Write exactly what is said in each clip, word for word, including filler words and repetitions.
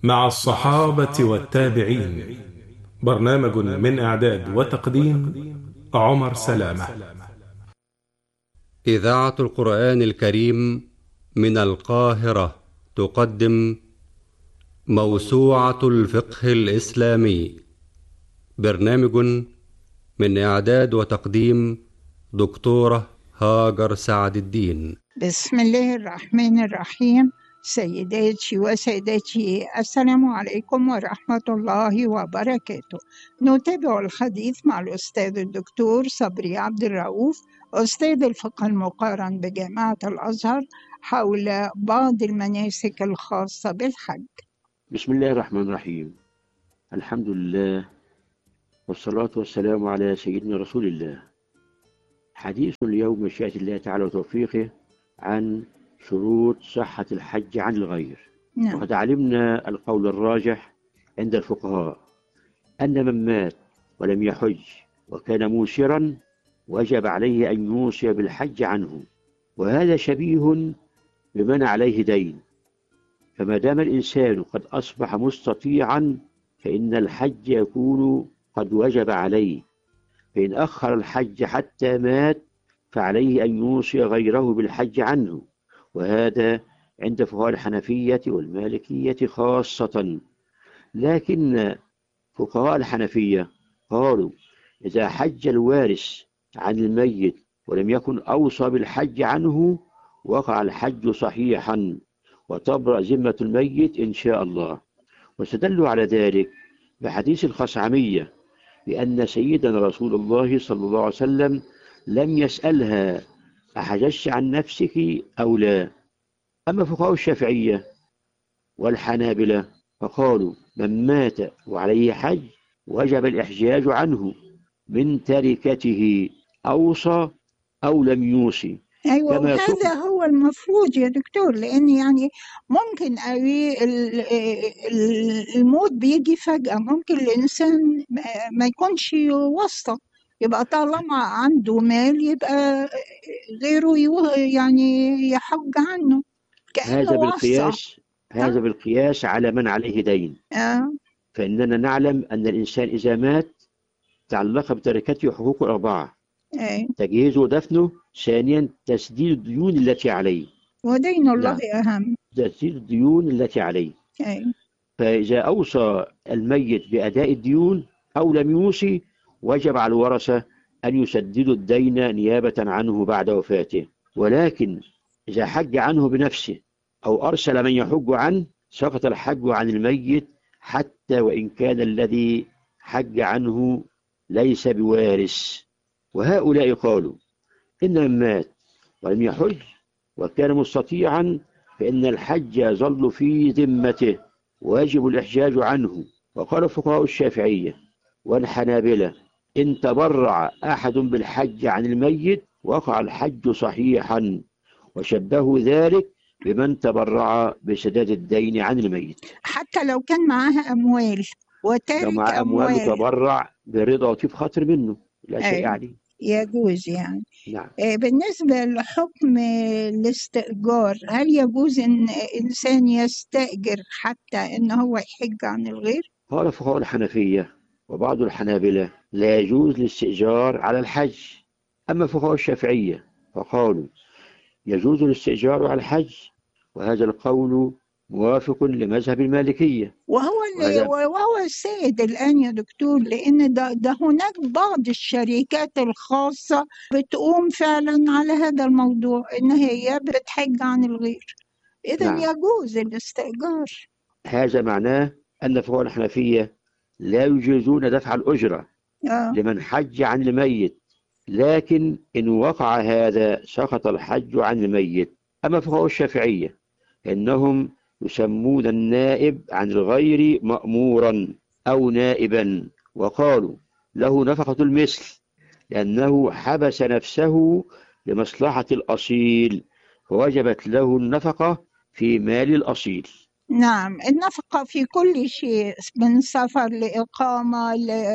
مع الصحابة والتابعين. برنامج من إعداد وتقديم عمر سلامة. إذاعة القرآن الكريم من القاهرة تقدم موسوعة الفقه الإسلامي. برنامج من إعداد وتقديم دكتورة هاجر سعد الدين. بسم الله الرحمن الرحيم. سيداتي وسادتي، السلام عليكم ورحمة الله وبركاته. نتابع الحديث مع الأستاذ الدكتور صبري عبد الرؤوف، أستاذ الفقه المقارن بجامعة الأزهر، حول بعض المناسك الخاصة بالحج. بسم الله الرحمن الرحيم. الحمد لله والصلاة والسلام على سيدنا رسول الله. حديث اليوم مشيئة الله تعالى وتوفيقه عن شروط صحة الحج عن الغير. نعم. وقد علمنا القول الراجح عند الفقهاء أن من مات ولم يحج وكان موسرا وجب عليه أن يوصي بالحج عنه، وهذا شبيه بمن عليه دين. فما دام الإنسان قد أصبح مستطيعا فإن الحج يكون قد وجب عليه، فإن أخر الحج حتى مات فعليه أن يوصي غيره بالحج عنه، وهذا عند فقهاء الحنفية والمالكية خاصة. لكن فقهاء الحنفية قالوا إذا حج الوارث عن الميت ولم يكن أوصى بالحج عنه وقع الحج صحيحا وتبرأ ذمة الميت إن شاء الله. واستدلوا على ذلك بحديث الخصعمية لأن سيدنا رسول الله صلى الله عليه وسلم لم يسألها أحججت عن نفسك أو لا. أما فقهاء الشافعية والحنابلة فقالوا من مات وعليه حج وجب الإحجاج عنه من تركته أوصى أو لم يوصي. أيوة، كما وهذا هو المفروض يا دكتور، لأن يعني ممكن قوي ال- ال- الموت بيجي فجأة، ممكن الإنسان ما ما يكونش واسطة، يبقى طالما عنده مال يبقى غيره يو- يعني يحج عنه كأنه هذا واسطة. بالقياس هذا بالقياس على من عليه دين. آه. فإننا نعلم أن الإنسان إذا مات تعلق بتركته حقوق أربعة: آه. تجهيزه ودفنه، ثانيا تسديد الديون التي عليه. ودين الله نعم، أهم. تسديد الديون التي عليه. آه. فإذا أوصى الميت بأداء الديون أو لم يوصي وجب على الورثة أن يسددوا الدين نيابة عنه بعد وفاته. ولكن إذا حج عنه بنفسه أو أرسل من يحج عنه سقط الحج عن الميت، حتى وإن كان الذي حج عنه ليس بوارث. وهؤلاء قالوا إن من مات ولم يحج وكان مستطيعا فإن الحج يظل في ذمته ويجب الإحجاج عنه. وقال فقهاء الشافعية والحنابلة إن تبرع أحد بالحج عن الميت وقع الحج صحيحا، وشبهوا ذلك بمن تبرع بسداد الدين عن الميت. حتى لو كان معاها أموال لو وتارك مع أموال أموال. تبرع برضا وطيب خاطر منه لا شيء أيوة. عليه. يجوز يعني. نعم. آه، بالنسبة لحكم الاستئجار، هل يجوز إن إنسان يستأجر حتى إن هو يحج عن الغير؟ قال فقهاء الحنفية وبعض الحنابلة لا يجوز الاستئجار على الحج. أما فقهاء الشافعية فقالوا يجوز الاستئجار على الحج، وهذا القول موافق لمذهب المالكية. وهو اللي وهذا وهو السائد الآن يا دكتور، لأن ده, ده هناك بعض الشركات الخاصة بتقوم فعلا على هذا الموضوع، إن هي بتحج عن الغير، إذا نعم، يجوز الاستئجار. هذا معناه أن فقهاء الحنفية لا يجيزون دفع الأجرة آه. لمن حج عن الميت، لكن إن وقع هذا سقط الحج عن الميت. أما فقهاء الشافعية إنهم يسمون النائب عن الغير مأمورا أو نائبا، وقالوا له نفقة المثل لأنه حبس نفسه لمصلحة الأصيل فوجبت له النفقة في مال الأصيل. نعم، النفقة في كل شيء، من سفر لإقامة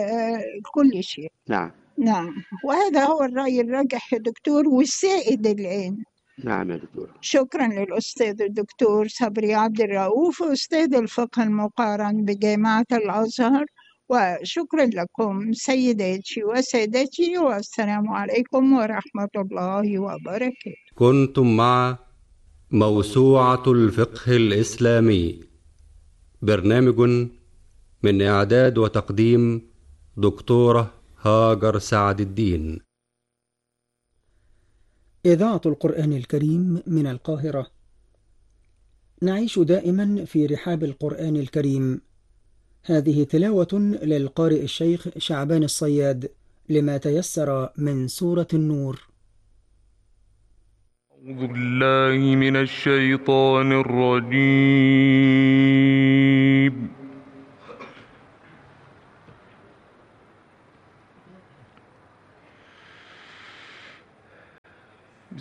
لكل شيء. نعم. نعم، وهذا هو الرأي الراجح يا دكتور والسائد الآن. نعم يا دكتور. شكرا للأستاذ الدكتور صبري عبد الرؤوف أستاذ الفقه المقارن بجامعة الأزهر، وشكرا لكم سيداتي وسادتي، والسلام عليكم ورحمة الله وبركاته. كنتم مع موسوعة الفقه الإسلامي، برنامج من إعداد وتقديم دكتورة هاجر سعد الدين. إذاعة القرآن الكريم من القاهرة. نعيش دائما في رحاب القرآن الكريم. هذه تلاوة للقارئ الشيخ شعبان الصياد لما تيسر من سورة النور. أعوذ بالله من الشيطان الرجيم.